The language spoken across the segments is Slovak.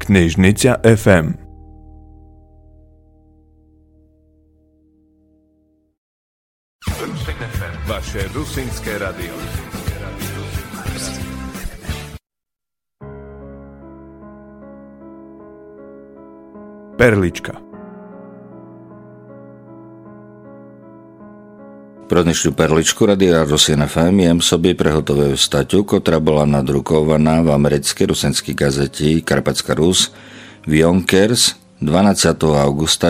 Knižnica FM. Vaše rusínske radio. Perlička. Pro dnešnú perličku Radia Rusín FM jem sobie prehotovую staťu, ktorá bola nadrukovaná v americkej rusinskej gazete Karpatská Rus v Yonkers 12. augusta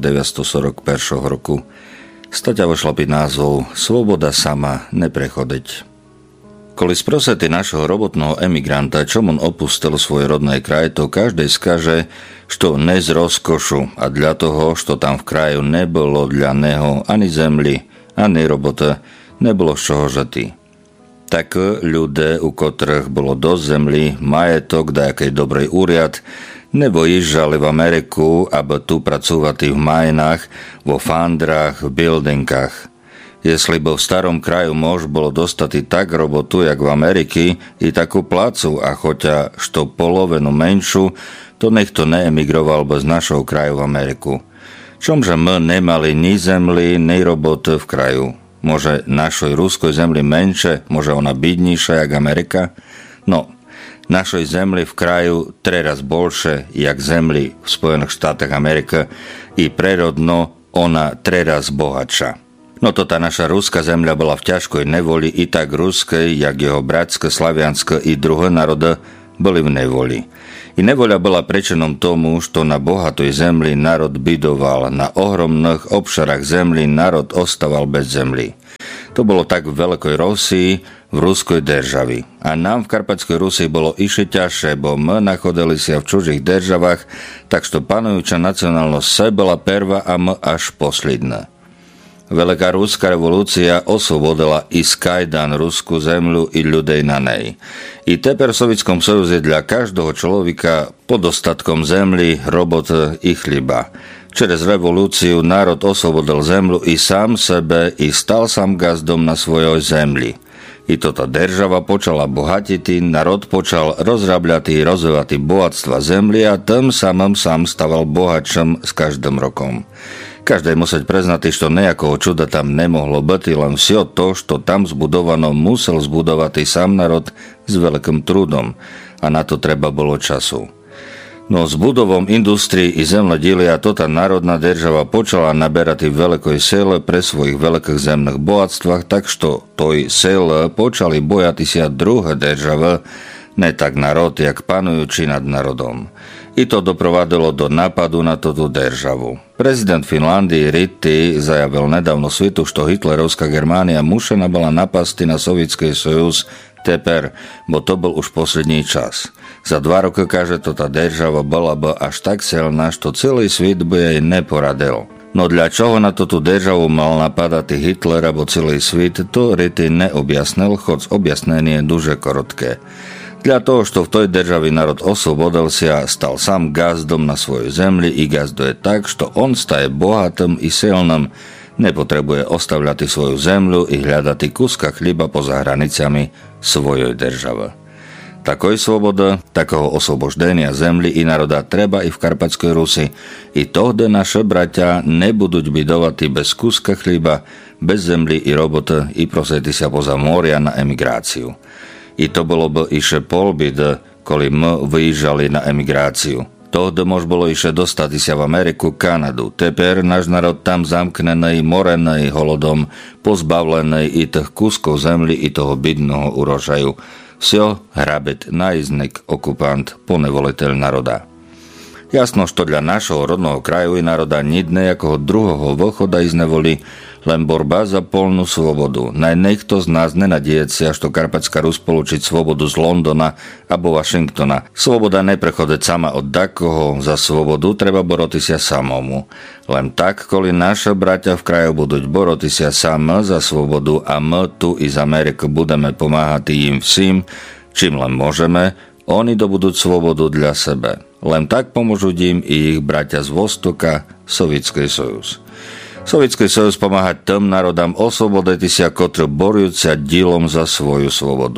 1941 roku. Staťa vošla pod názvou Svoboda sama neprechodeť. Koli sprosety našeho robotného emigranta, čom on opustil svoj rodný kraj, to každej skaže, što ne z rozkošu a dla toho, što tam v kraju nebolo dla neho ani zemli, ani robota, nebolo z čoho žati. Tak ľudia, u ktorých bolo dosť zemlí, majetok, dajakej dobrej úriad, nebo jižali v Ameriku, aby tu pracovali v majnách, vo fandrách, v buildingách. Jestli bol v starom kraju mož bolo dostati tak robotu, jak v Ameriky, i takú placu, a choťa što polovenu menšu, to niekto neemigroval bez našho kraju v Ameriku. Čomže my nemali ni zemli, ni roboty v kraju. Może našoj ruskoj zemli menše, może ona bidnejšia jak Amerika? No, našoj zemli v kraju treraz bolše, jak zemli v Spojených štátoch Amerika, i prerodno ona treraz bohatša. No to tá naša ruská zemľa bola v ťažkoj nevoli, i tak ruskej, jak jeho bratské, slavianské i druhé národy boli v nevoli. I nevoľa bola prečinom tomu, što na bohatoj zemli národ bydoval, na ohromných obšarách zemli národ ostával bez zemli. To bolo tak v Veľkej Rusii, v ruskoj državi. A nám v Karpatskej Rusii bolo iše ťažšie, bo my nachodili sa v čužích državách, tak što panujúca nacionálnosť se bola perva a my až posledná. Veľká ruská revolúcia osvobodila i skajdan ruskú zemľu i ľudej na nej. I teper v Sovietskom sojuze dla každého človeka pod dostatkom zemli, robot i chliba. Čerez revolúciu národ oslobodil zemľu i sám sebe i stal sám gazdom na svojoj zemli. I toto država počala bohatiti, národ počal rozrabľati i rozvojati bohatstva zemli a tým samým sám staval bohatším s každým rokom. Každej musieť preznať, što nejakého čuda tam nemohlo byť, len vsio to, što tam zbudovano, musel zbudovať i sám národ s veľkým trudom. A na to treba bolo času. No s budovom industrii i zemlodília tota národná država počala naberať veľkej sile pre svojich veľkých zemných bohatstvách, tak što toj sile počali bojati sa druhé države, ne tak národ, jak panujúci nad národom. I to doprovadilo do napadu na túto državu. Prezident Finlandii Ritti zajavil nedávno svitu, što hitlerovská Germánia mušena bola napasti na Sovietský sojuz teper, bo to bol už posledný čas. Za 2 roky, kaže, to tá država bola by až tak silná, što celý svit by jej neporadil. No dla čoho na túto državu mal napadať Hitler alebo celý svit, to Ritti neobjasnil, choć objasnenie je duže korotké. Dla toho, što v toj državi národ oslobodil sa, stal sám gazdom na svojej zemli i gazduje tak, što on staje bohatým i silným, nepotrebuje ostavľať svoju zemľu i hľadať kuska chliba poza hranicami svojej države. Takoj svobody, takého osloboždenia zemli i národa treba i v Karpatskej Rusi. I tohde naše bratia nebudú bydovať bez kuska chliba, bez zemli i roboty i prosejti sa poza moria na emigráciu. I to bolo by iše polbide, koli my vyjíždžali na emigráciu. Tohde mož bolo iše dostati sa v Ameriku, Kanadu. Teper náš národ tam zamknený, morený holodom, pozbavlený i tých kuskov zemli i toho bydného urožaju. Vsio hrabet naiznik, okupant, ponevoliteľ národa. Jasno, što dla našho rodného kraju i národa nid nejakého druhého východa iz nevoli, len borba za polnú svobodu. Niekto z nás nenadieje sa, što Karpatská Rus polučiť svobodu z Londona abo Washingtona. Svoboda neprechodeť sama od dakoho, za svobodu treba boroti sa samomu. Len tak, koli naše bratia v kraju budú boroti sa sami za svobodu a my tu iz Ameriky budeme pomáhať im vším, čím len môžeme, oni dobudú svobodu dla sebe. Len tak pomôžu im i ich bratia z Vostoka, Sovietský sojuz. Sovietský sojuz pomáha tým národám oslobodiť sa, ktorí bojujú sa dílom za svoju svobodu.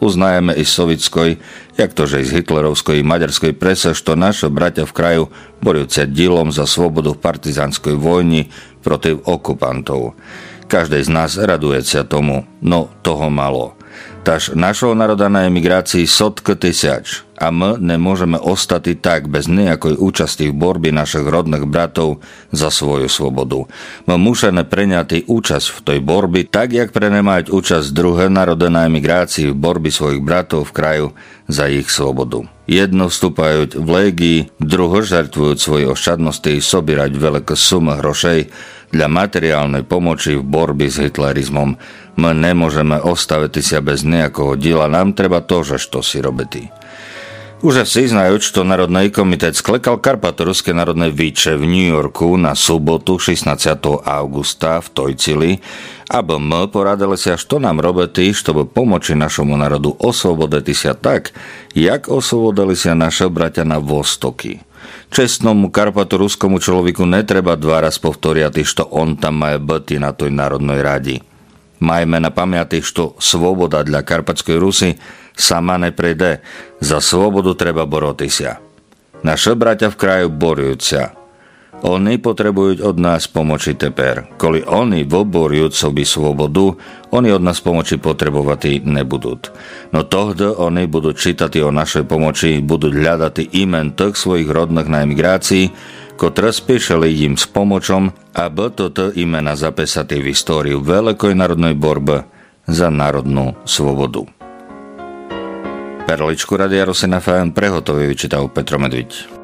Uznajeme i sovětskoj, jak to, že i z hitlerovskoj i maďarskoj prese, što naše bratia v kraju borujúce dílom za svobodu v partizánskoj vojni protiv okupantov. Každej z nás raduje sa tomu, no toho malo. Taž našho národa na emigrácii sotk tysiač a my nemôžeme ostať tak bez nejakej účasti v borbi našich rodných bratov za svoju svobodu. My musíme preňať účasť v tej borbi, tak jak prenemať účasť druhé národy na emigrácii v borbi svojich bratov v kraju za ich svobodu. Jedno vstúpajúc v légii, druho žertvujúc svoje oščadnosti sobírať veľké sumy hrošej dla materiálnej pomoci v borbi s hitlerizmom. My nemôžeme ostaviť sa bez nejakého díla, nám treba to, že što si robiti. Už vsi znajú, što Národný komitet sklekal Karpato-Ruské národné výče v New Yorku na sobotu 16. augusta v Tojcili, aby my poradili sa, što nám robiti, чтобы pomoci našemu národu osvoboditi sa tak, jak osvobodili sa naše bratia na Vostoky. Čestnomu Karpato-Ruskomu človeku netreba dva raz povtoriati, što on tam má byť na toj národnej radi. Majme na pamiati, što svoboda dla Karpatskoj Rusy sama neprejde. Za svobodu treba boroti sa. Naše bratia v kraju borujú sa. Oni potrebujú od nás pomoci teper. Koli oni voborujú sobi svobodu, oni od nás pomoci potrebovati nebudú. No tohdy oni budú čítať o našej pomoci, budú hľadať imen tých svojich rodných na emigrácii, ktoré spíšali im s pomocom, aby toto imena zapísali v históriu veľkej národnej borby za národnú svobodu. Perličku Radia Rusin FM prehotový vyčítal Petro Medviť.